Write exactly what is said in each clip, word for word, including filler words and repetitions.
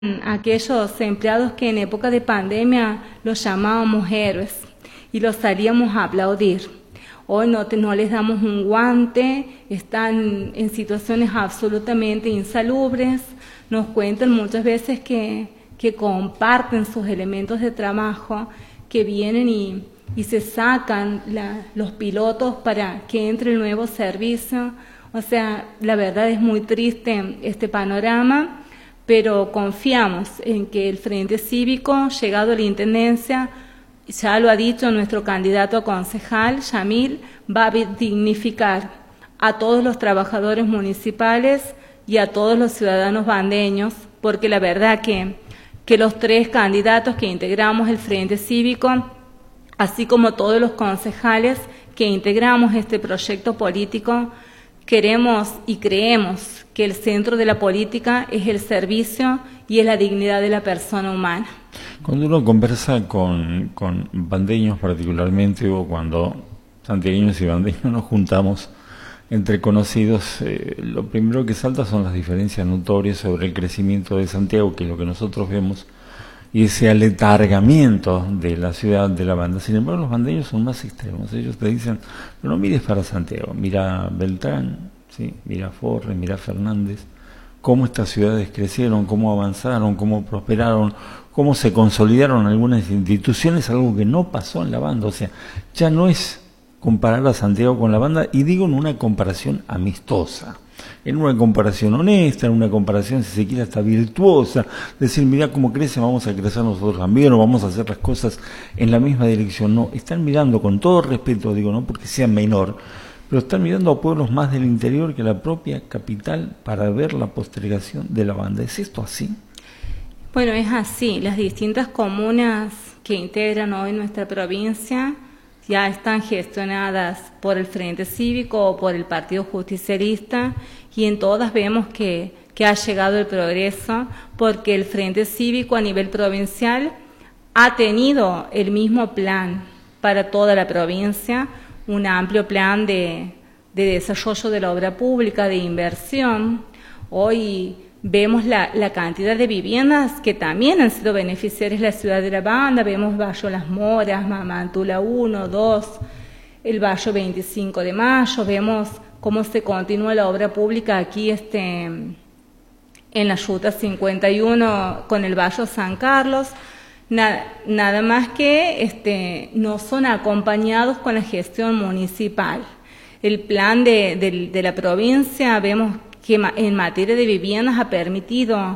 aquellos empleados que en época de pandemia los llamábamos héroes y los salíamos a aplaudir. Hoy no, te, no les damos un guante, están en situaciones absolutamente insalubres, nos cuentan muchas veces que, que comparten sus elementos de trabajo, que vienen y, y se sacan la, los pilotos para que entre el nuevo servicio. O sea, la verdad es muy triste este panorama, pero confiamos en que el Frente Cívico, llegado a la Intendencia, ya lo ha dicho nuestro candidato a concejal, Yamil, va a dignificar a todos los trabajadores municipales y a todos los ciudadanos bandeños, porque la verdad que, que los tres candidatos que integramos el Frente Cívico, así como todos los concejales que integramos este proyecto político, queremos y creemos que el centro de la política es el servicio y es la dignidad de la persona humana. Cuando uno conversa con, con bandeños particularmente, o cuando santiagueños y bandeños nos juntamos entre conocidos, eh, lo primero que salta son las diferencias notorias sobre el crecimiento de Santiago, que es lo que nosotros vemos, y ese aletargamiento de la ciudad de la banda. Sin embargo, los bandeños son más extremos. Ellos te dicen, no mires para Santiago, mira Beltrán, ¿sí? Mira Forre, mira Fernández, cómo estas ciudades crecieron, cómo avanzaron, cómo prosperaron, cómo se consolidaron algunas instituciones, algo que no pasó en la banda. O sea, ya no es comparar a Santiago con la banda, y digo en una comparación amistosa, en una comparación honesta, en una comparación, si se quiere, hasta virtuosa, decir, mira cómo crece, vamos a crecer nosotros también, o vamos a hacer las cosas en la misma dirección. No, están mirando, con todo respeto, digo, no porque sea menor, pero están mirando a pueblos más del interior que la propia capital para ver la postergación de la banda. ¿Es esto así? Bueno, es así. Las distintas comunas que integran hoy nuestra provincia ya están gestionadas por el Frente Cívico o por el Partido Justicialista, y en todas vemos que, que ha llegado el progreso, porque el Frente Cívico a nivel provincial ha tenido el mismo plan para toda la provincia, un amplio plan de, de desarrollo de la obra pública, de inversión. Hoy vemos la, la cantidad de viviendas que también han sido beneficiarias de la ciudad de la banda. Vemos Barrio Las Moras, Mamantula uno, dos, el Barrio veinticinco de mayo, vemos cómo se continúa la obra pública aquí este, en la Ruta cincuenta y uno con el Barrio San Carlos. Nada, nada más que este, no son acompañados con la gestión municipal. El plan de, de, de la provincia, vemos que en materia de viviendas ha permitido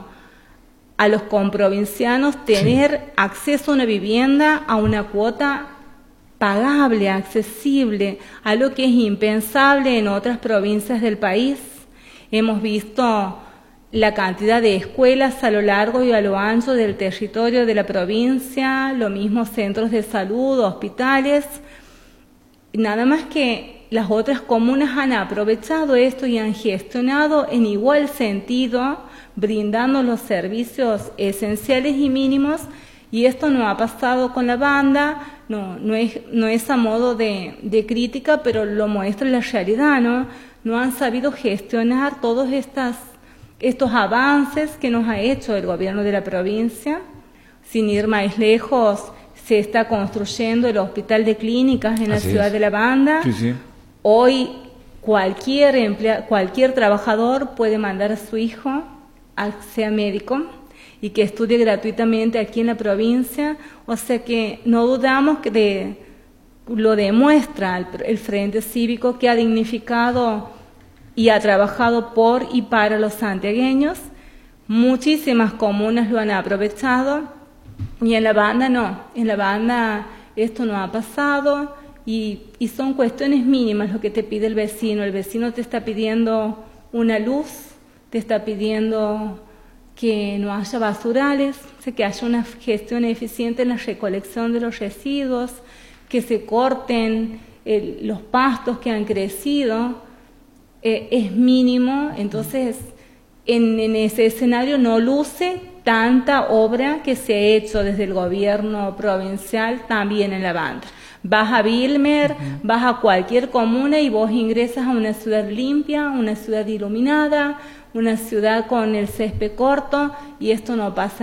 a los comprovincianos tener sí. acceso a una vivienda a una cuota pagable, accesible, algo que es impensable en otras provincias del país. Hemos visto la cantidad de escuelas a lo largo y a lo ancho del territorio de la provincia, lo mismo centros de salud, hospitales, nada más que las otras comunas han aprovechado esto y han gestionado en igual sentido, brindando los servicios esenciales y mínimos, y esto no ha pasado con la banda. No, no es, no es a modo de, de crítica, pero lo muestra la realidad, ¿no? No han sabido gestionar todos estas, estos avances que nos ha hecho el gobierno de la provincia. Sin ir más lejos, se está construyendo el hospital de clínicas en Así la ciudad es. de la banda. Sí, sí. Hoy cualquier emplea, cualquier trabajador puede mandar a su hijo a que sea médico y que estudie gratuitamente aquí en la provincia. O sea que no dudamos que de, lo demuestra el, el Frente Cívico, que ha dignificado y ha trabajado por y para los santiagueños. Muchísimas comunas lo han aprovechado y en la banda no, en la banda esto no ha pasado. Y, y son cuestiones mínimas lo que te pide el vecino. El vecino te está pidiendo una luz, te está pidiendo que no haya basurales, que haya una gestión eficiente en la recolección de los residuos, que se corten el, los pastos que han crecido. Eh, es mínimo, entonces en, en ese escenario no luce tanta obra que se ha hecho desde el gobierno provincial también en la banda. Vas a Vilmer, uh-huh. vas a cualquier comuna y vos ingresas a una ciudad limpia, una ciudad iluminada, una ciudad con el césped corto, y esto no pasa